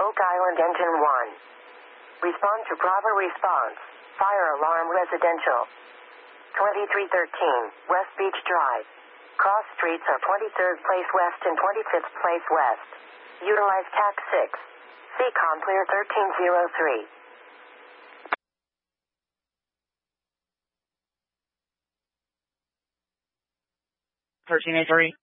Oak Island Engine 1. Respond to Bravo response. Fire alarm residential. 2313 West Beach Drive. Cross streets are 23rd Place West and 25th Place West. Utilize TAC 6. CCOM clear 1303. 1303.